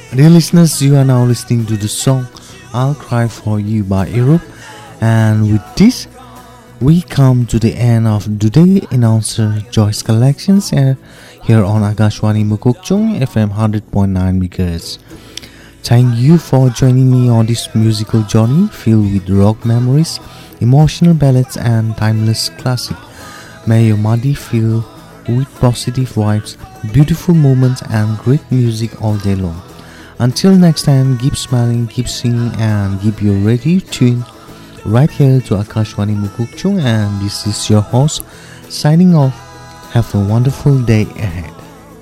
Dear listeners, you are now listening to the song I'll Cry For You by Europe. And with this, we come to the end of today's announcer Joyce Collections here on Akashwani Mukokchung FM 100.9 MHz. Thank you for joining me on this musical journey filled with rock memories, emotional ballads and timeless classic. May your body fill with positive vibes, beautiful moments and great music all day long. Until next time, keep smiling, keep singing and keep your radio tuned right here to Akashwani Mukokchung, and this is your host signing off. Have a wonderful day ahead.